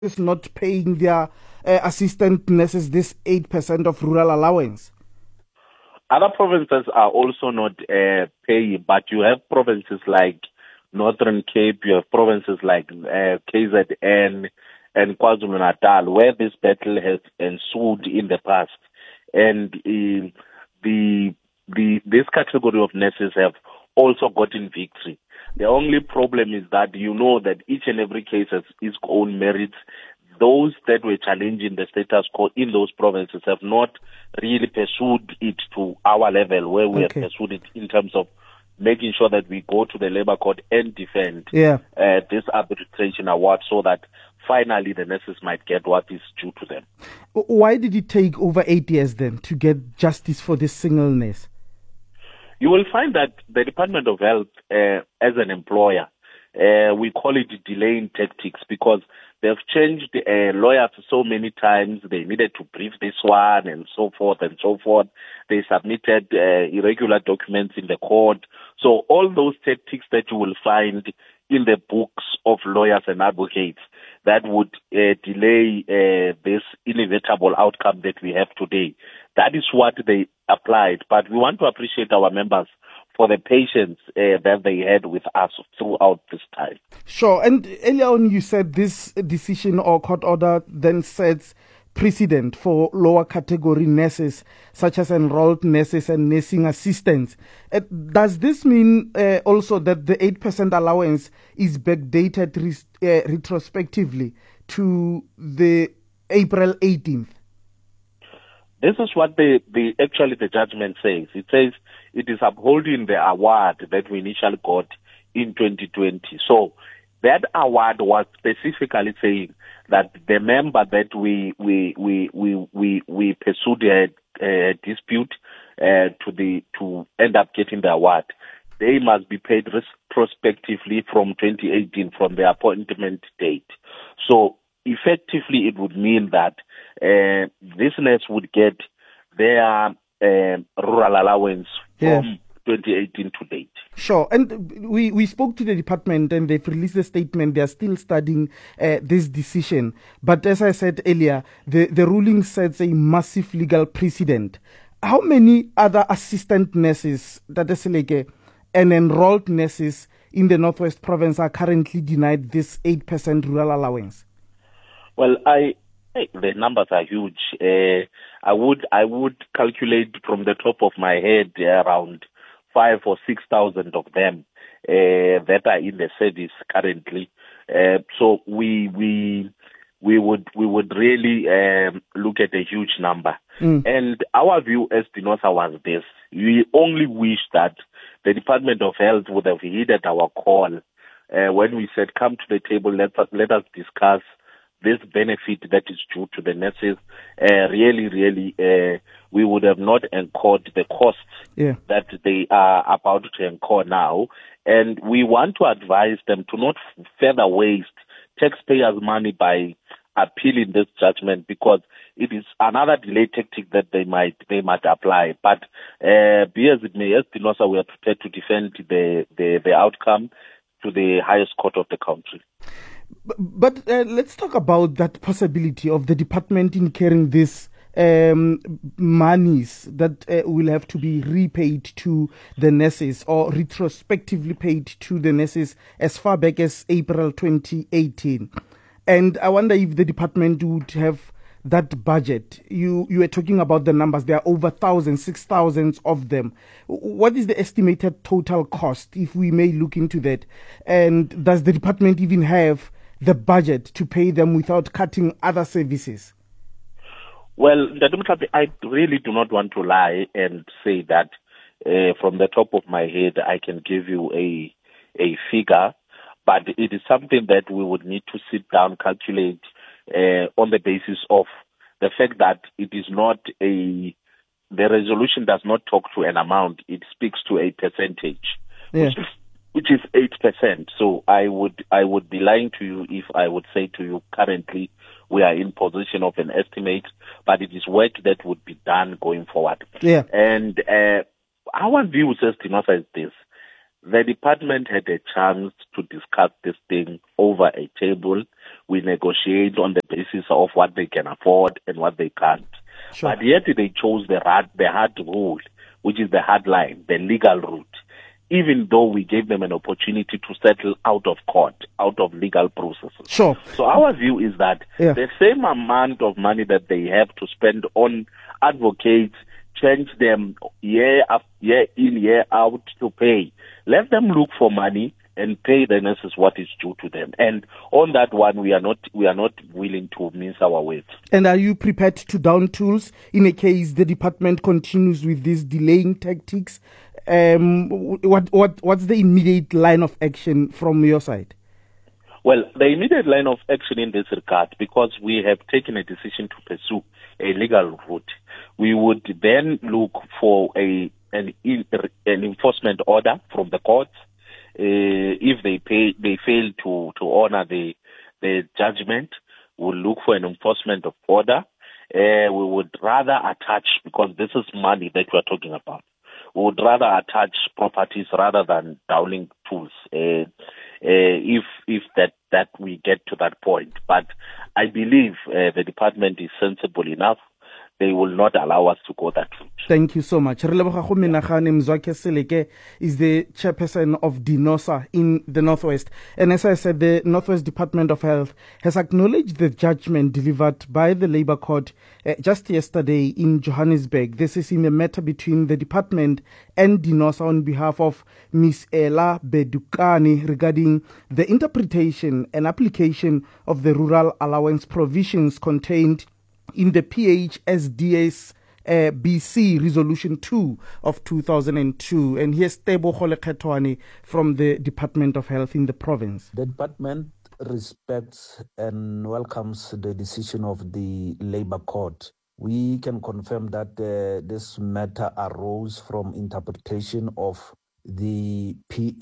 is not paying their assistant nurses this 8% of rural allowance? Other provinces are also not paying, but you have provinces like Northern Cape, you have provinces like KZN and KwaZulu-Natal, where this battle has ensued in the past. And this category of nurses have also gotten victory. The only problem is that you know that each and every case has its own merits. Those that were challenging the status quo in those provinces have not really pursued it to our level where we have pursued it in terms of making sure that we go to the labor court and defend this arbitration award so that finally the nurses might get what is due to them. Why did it take over 8 years then to get justice for this single nurse? You will find that the Department of Health, as an employer, we call it delaying tactics because they've changed lawyers so many times. They needed to brief this one and so forth and so forth. They submitted irregular documents in the court. So all those tactics that you will find in the books of lawyers and advocates that would delay this inevitable outcome that we have today. That is what they applied. But we want to appreciate our members for the patience that they had with us throughout this time. Sure. And earlier on you said this decision or court order then sets precedent for lower category nurses, such as enrolled nurses and nursing assistants. Does this mean also that the 8% allowance is backdated retrospectively to the April 18th? This is what the judgment says. It says it is upholding the award that we initially got in 2020. So that award was specifically saying that the member that we pursued a dispute to end up getting the award, they must be paid prospectively from 2018 from the appointment date. So effectively, it would mean that this nurse would get their rural allowance from 2018 to date. Sure. And we spoke to the department and they've released a statement. They are still studying this decision. But as I said earlier, the ruling sets a massive legal precedent. How many other assistant nurses, Tateseleke, and enrolled nurses in the Northwest Province are currently denied this 8% rural allowance? Well, the numbers are huge. I would calculate from the top of my head around 5,000 or 6,000 of them that are in the service currently. So we would really look at a huge number. And our view as DINOSA was this: we only wish that the Department of Health would have heeded our call when we said, "Come to the table, let us discuss this benefit that is due to the nurses." Really, we would have not incurred the costs that they are about to incur now. And we want to advise them to not further waste taxpayers' money by appealing this judgment, because it is another delay tactic that they might apply. But be as it may, as DINOSA, we are prepared to defend the outcome to the highest court of the country. But let's talk about that possibility of the department incurring this monies that will have to be repaid to the nurses or retrospectively paid to the nurses as far back as April 2018. And I wonder if the department would have that budget. You were talking about the numbers. There are over 1,000, 6,000 of them. What is the estimated total cost, if we may look into that? And does the department even have the budget to pay them without cutting other services? Well, I really do not want to lie and say that from the top of my head I can give you a figure, but it is something that we would need to sit down, calculate on the basis of the fact that it is not the resolution does not talk to an amount, it speaks to a percentage, which is 8%. So I would be lying to you if I would say to you currently we are in position of an estimate, but it is work that would be done going forward. And our view as DINOSA is this: the department had a chance to discuss this thing over a table. we negotiate on the basis of what they can afford and what they can't. Sure. But yet they chose the hard rule, which is the hard line, the legal route, even though we gave them an opportunity to settle out of court, out of legal processes. Sure. So our view is that the same amount of money that they have to spend on advocates, change them year in, year out to pay. Let them look for money and pay the nurses what is due to them. And on that one, we are not willing to mince our words. And are you prepared to down tools in a case the department continues with these delaying tactics? What's the immediate line of action from your side? Well, the immediate line of action in this regard, because we have taken a decision to pursue a legal route, we would then look for an enforcement order from the courts. If they fail to honor the judgment, we'll look for an enforcement of order. We would rather attach, because this is money that we are talking about, we would rather attach properties rather than downing tools. If that we get to that point. But I believe the department is sensible enough. They will not allow us to go that route. Thank you so much. Releboga Menagane Mzwakhe Seleke is the chairperson of DINOSA in the Northwest. And as I said, the Northwest Department of Health has acknowledged the judgment delivered by the Labour Court just yesterday in Johannesburg. This is in a matter between the department and DINOSA on behalf of Ms. Ella Bedukani regarding the interpretation and application of the rural allowance provisions contained in the PHSDS BC Resolution 2 of 2002. And here's Tebo Kholekhetwane from the Department of Health in the province. The department respects and welcomes the decision of the Labour Court. We can confirm that this matter arose from interpretation of the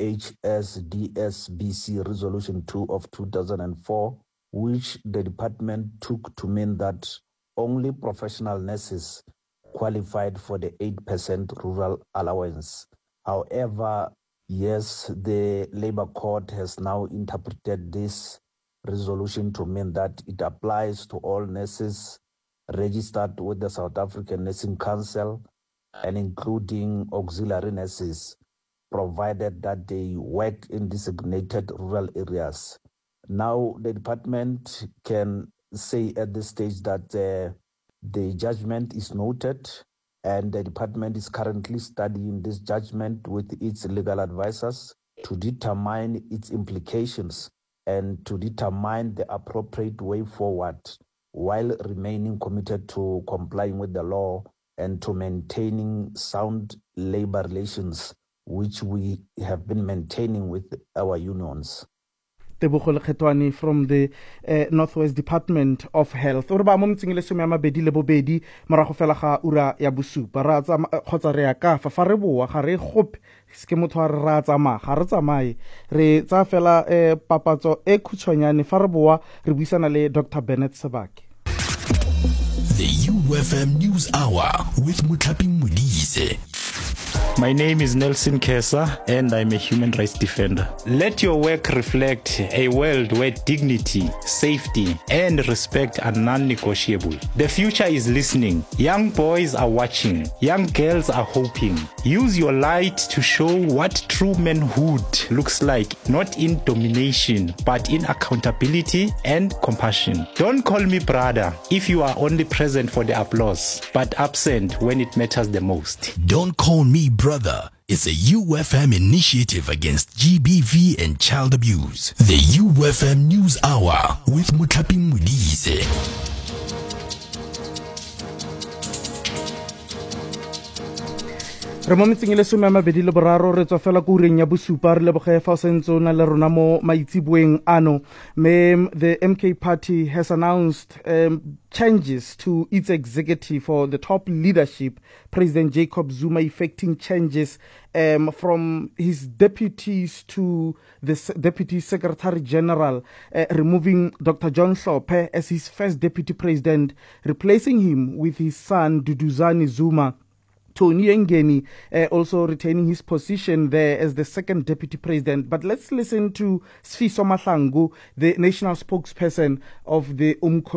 PHSDS BC Resolution 2 of 2004, which the department took to mean that only professional nurses qualified for the 8% rural allowance. However, yes, the Labour Court has now interpreted this resolution to mean that it applies to all nurses registered with the South African Nursing Council and including auxiliary nurses, provided that they work in designated rural areas. Now, the department can say at this stage that the judgment is noted, and the department is currently studying this judgment with its legal advisors to determine its implications and to determine the appropriate way forward, while remaining committed to complying with the law and to maintaining sound labor relations, which we have been maintaining with our unions. Tebo Kholekhetwane from the Northwest Department of Health. Ore ba mo mtseng le 12 morago fela ga ura ya bosupa ra tsa khotsa re ya ka fa re boa ga re gope ke motho a ra tsama ga re tsamaye re tsa fela papatso e khutshwanyane fa re boa re buisana le Dr. Bennett Sebake. The UFM News Hour with Muthapi Modise. My name is Nelson Kesa and I'm a human rights defender. Let your work reflect a world where dignity, safety, and respect are non-negotiable. The future is listening. Young boys are watching. Young girls are hoping. Use your light to show what true manhood looks like, not in domination, but in accountability and compassion. Don't call me brother if you are only present for the applause, but absent when it matters the most. Don't call me brother. It's a UFM initiative against GBV and child abuse. The UFM News Hour with Muthapi Modise. Re mo metseng le 23 re tswa fela go ureng ya bosupa re leboge fa o sentse o na le rona mo maitsibueng ano. The MK party has announced changes to its executive for the top leadership. President Jacob Zuma effecting changes from his deputies to the Deputy Secretary General, removing Dr. John Hlophe as his first deputy president, replacing him with his son Duduzane Zuma Tony Ngeni also retaining his position there as the second deputy president. But let's listen to Sfiso Mahlangu, the national spokesperson of the